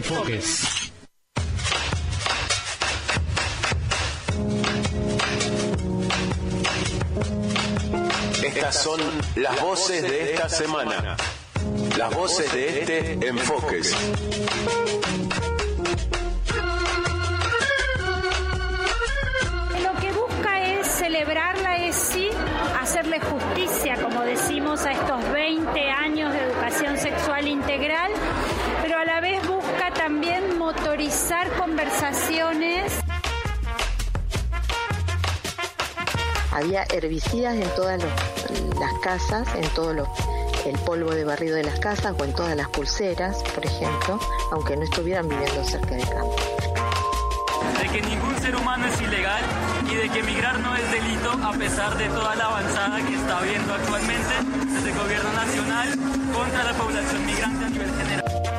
Enfoques. Estas son las voces de esta semana. Las voces de este Enfoques. Lo que busca es celebrar la ESI, hacerle justicia, como decimos, a estos 20 años de educación sexual integral, pero a la vez busca también motorizar conversaciones. Había herbicidas en todas las casas, en todo el polvo de barrido de las casas o en todas las pulseras, por ejemplo, aunque no estuvieran viviendo cerca del campo. De que ningún ser humano es ilegal y de que migrar no es delito a pesar de toda la avanzada que está habiendo actualmente desde el gobierno nacional contra la población migrante a nivel general.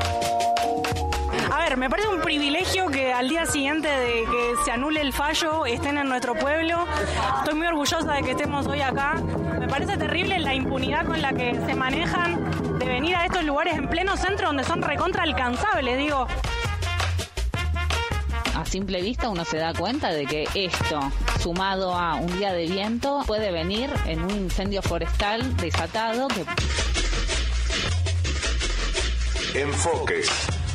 A ver, me parece un privilegio que al día siguiente de que se anule el fallo estén en nuestro pueblo. Estoy muy orgullosa de que estemos hoy acá. Me parece terrible la impunidad con la que se manejan de venir a estos lugares en pleno centro donde son recontra alcanzables, digo. A simple vista uno se da cuenta de que esto, sumado a un día de viento, puede venir en un incendio forestal desatado que... Enfoques.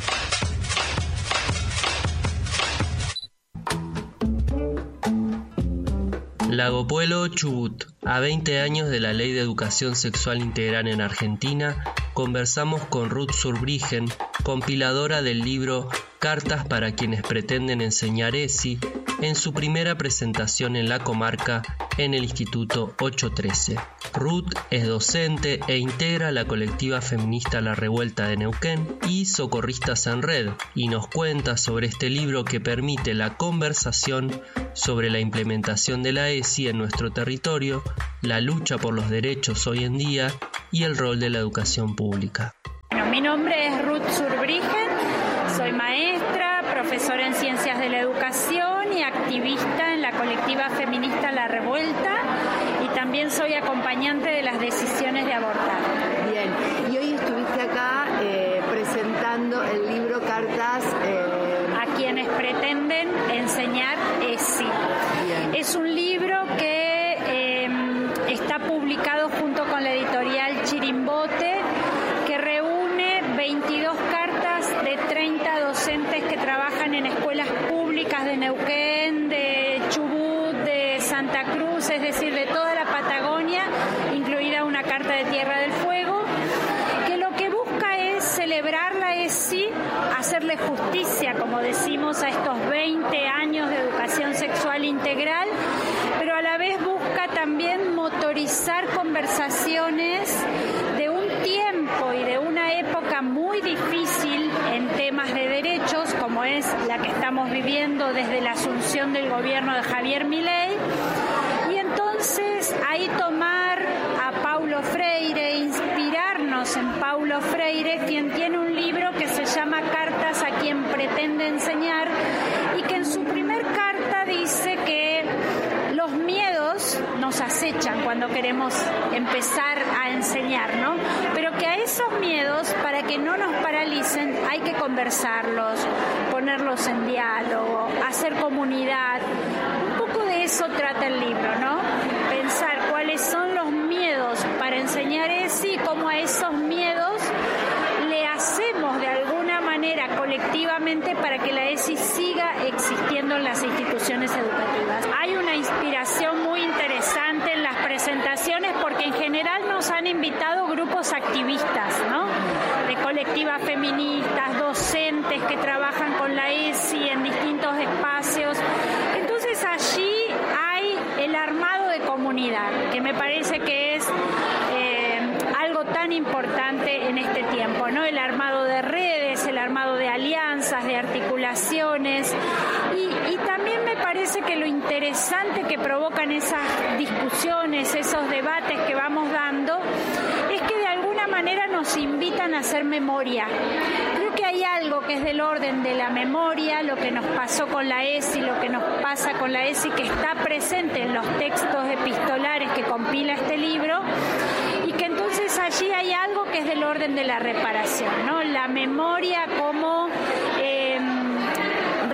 Lago Puelo, Chubut. A 20 años de la Ley de Educación Sexual Integral en Argentina, conversamos con Ruth Zurbriggen, compiladora del libro Cartas para quienes pretenden enseñar ESI, en su primera presentación en la comarca en el Instituto 813. Ruth es docente e integra la colectiva feminista La Revuelta de Neuquén y Socorristas en Red, y nos cuenta sobre este libro que permite la conversación sobre la implementación de la ESI en nuestro territorio, la lucha por los derechos hoy en día y el rol de la educación pública. Bueno, mi nombre es Ruth Zurbriggen, soy maestra, profesora en Ciencias de la Educación y activista en la colectiva feminista La Revuelta, y también soy acompañante de las decisiones de abortar. Bien, y hoy estuviste acá presentando el libro Cartas a quienes pretenden enseñar ESI. Bien. Es un libro que está publicado junto con la editorial Chirimbote, que reúne 22 cartas de 30 docentes que trabajan en escuelas públicas de Neuquén, de Chubut, de Santa Cruz, es decir, de toda la Patagonia, incluida una carta de Tierra del Fuego, que lo que busca es celebrar la ESI, hacerle justicia, como decimos, a estos 20 años de educación sexual integral, pero a la vez busca también motorizar conversaciones de un tiempo y de una época muy difícil en temas de derechos, como es la que estamos viviendo desde la asunción del gobierno de Javier Milei, y entonces ahí tomar a Paulo Freire, inspirarnos en Paulo Freire, quien tiene un libro que se llama Cartas a quien pretende enseñar, y que en su primer carta dice que los miedos nos acechan cuando queremos empezar a enseñar, ¿no? Pero que a esos miedos, para que no nos paralicen, hay que conversarlos, ponerlos en diálogo, hacer comunidad. Un poco de eso trata el libro, ¿no? Pensar cuáles son los miedos para enseñar ESI y cómo a esos miedos le hacemos de alguna manera colectivamente para que la ESI siga existiendo en las instituciones educativas. Hay una inspiración muy interesante en las presentaciones porque en general nos han invitado grupos activistas, ¿no? De colectivas feministas, docentes que trabajan con la ESI en distintos espacios. Entonces allí hay el armado de comunidad, que me parece que es algo tan importante en este tiempo, ¿no? El armado de redes, el armado de alianzas, de articulaciones, y también me parece que lo interesante que provocan esas discusiones, esos debates que vamos dando, es que de alguna manera nos invitan a hacer memoria. Creo que hay algo que es del orden de la memoria, lo que nos pasó con la ESI, lo que nos pasa con la ESI, que está presente en los textos epistolares que compila este libro, y que entonces allí hay algo que es del orden de la reparación, ¿no? La memoria como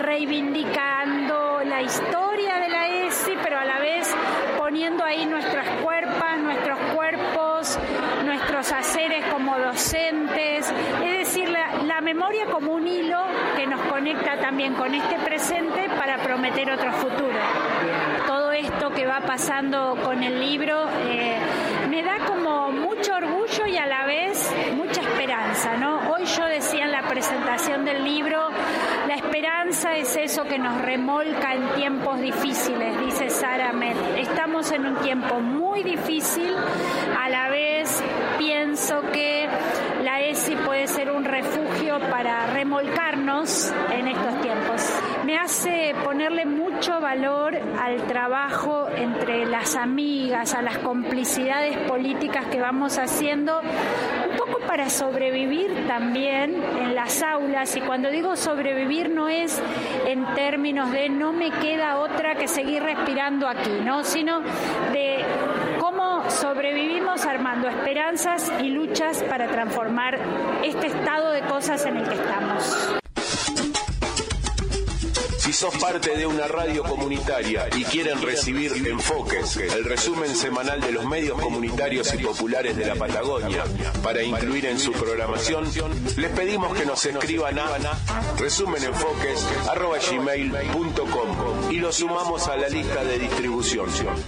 reivindicando la historia de la ESI, pero a la vez poniendo ahí nuestros cuerpos, nuestros haceres como docentes, es decir, la memoria como un hilo que nos conecta también con este presente para prometer otro futuro. Todo esto que va pasando con el libro me da como mucho orgullo y a la vez mucha esperanza, ¿no? Hoy yo decía en la presentación del libro, la esperanza es eso que nos remolca en tiempos difíciles, dice Sara Met. Estamos en un tiempo muy difícil, a la vez pienso que la ESI puede ser un refugio para remolcarnos en estos tiempos. Me hace ponerle mucho valor al trabajo entre las amigas, a las complicidades políticas que vamos haciendo, un poco para sobrevivir también en las aulas. Y cuando digo sobrevivir no es en términos de no me queda otra que seguir respirando aquí, ¿no? Sino de cómo sobrevivimos armando esperanzas y luchas para transformar este estado de cosas en el que estamos. Si sos parte de una radio comunitaria y quieren recibir Enfoques, el resumen semanal de los medios comunitarios y populares de la Patagonia, para incluir en su programación, les pedimos que nos escriban a resumenenfoques@gmail.com y lo sumamos a la lista de distribución.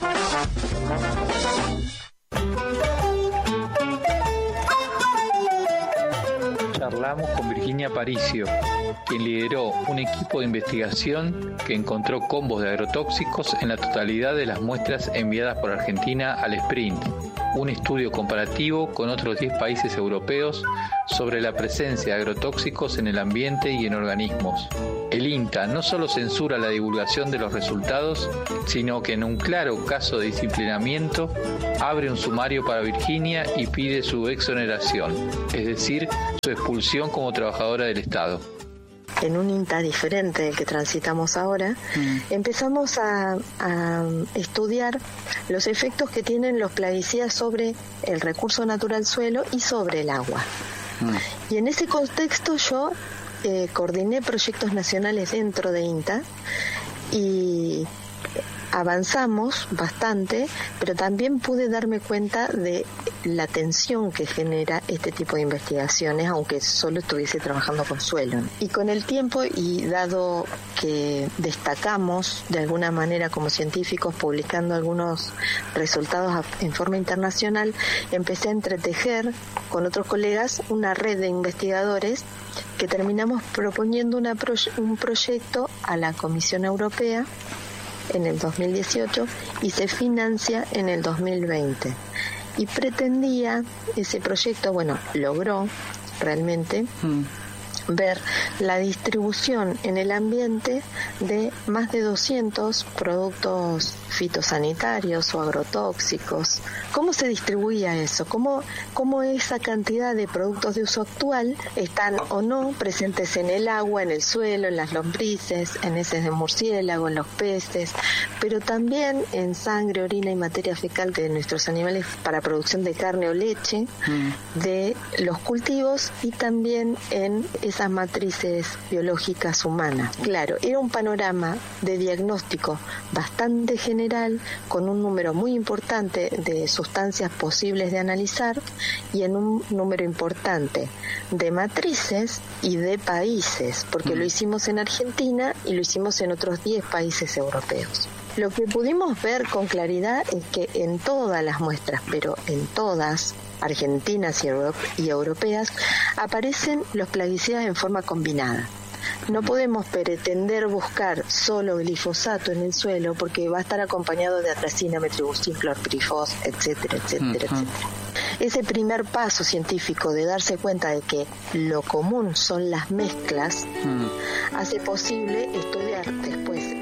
Charlamos con Virginia Aparicio, quien lideró un equipo de investigación que encontró combos de agrotóxicos en la totalidad de las muestras enviadas por Argentina al Sprint, un estudio comparativo con otros 10 países europeos sobre la presencia de agrotóxicos en el ambiente y en organismos. El INTA no solo censura la divulgación de los resultados, sino que en un claro caso de disciplinamiento abre un sumario para Virginia y pide su exoneración, es decir, su expulsión como trabajadora del Estado. En un INTA diferente del que transitamos ahora, empezamos a estudiar los efectos que tienen los plaguicidas sobre el recurso natural suelo y sobre el agua. Y en ese contexto yo coordiné proyectos nacionales dentro de INTA y avanzamos bastante, pero también pude darme cuenta de la tensión que genera este tipo de investigaciones, aunque solo estuviese trabajando con suelo. Y con el tiempo, y dado que destacamos de alguna manera como científicos publicando algunos resultados en forma internacional, empecé a entretejer con otros colegas una red de investigadores que terminamos proponiendo un proyecto a la Comisión Europea en el 2018 y se financia en el 2020. Y pretendía ese proyecto, logró realmente ver la distribución en el ambiente de más de 200 productos fitosanitarios o agrotóxicos. ¿Cómo se distribuía eso? ¿Cómo esa cantidad de productos de uso actual están o no presentes en el agua, en el suelo, en las lombrices, en heces de murciélago, en los peces, pero también en sangre, orina y materia fecal de nuestros animales para producción de carne o leche, de los cultivos y también en esas matrices biológicas humanas? Claro, era un panorama de diagnóstico bastante general, con un número muy importante de sustancias posibles de analizar y en un número importante de matrices y de países, porque lo hicimos en Argentina y lo hicimos en otros 10 países europeos. Lo que pudimos ver con claridad es que en todas las muestras, pero en todas, argentinas y europeas, aparecen los plaguicidas en forma combinada. No podemos pretender buscar solo glifosato en el suelo porque va a estar acompañado de atracina, metribuzin, clorpirifos, etcétera, etcétera, etcétera. Ese primer paso científico de darse cuenta de que lo común son las mezclas hace posible estudiar después